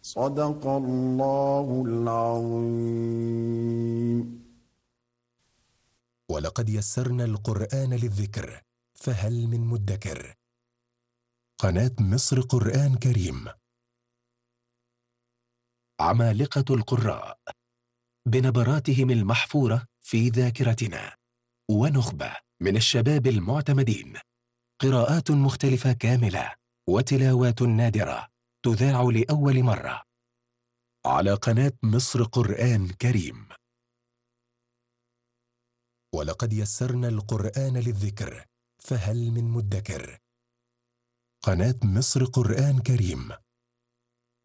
صدق الله العظيم. ولقد يسرنا القرآن للذكر فهل من مدكر. قناة مصر قرآن كريم. عمالقة القراء بنبراتهم المحفورة في ذاكرتنا، ونخبة من الشباب المعتمدين، قراءات مختلفة كاملة وتلاوات نادرة تذاع لأول مرة على قناة مصر قرآن كريم. ولقد يسرنا القرآن للذكر فهل من مدكر. قناة مصر قرآن كريم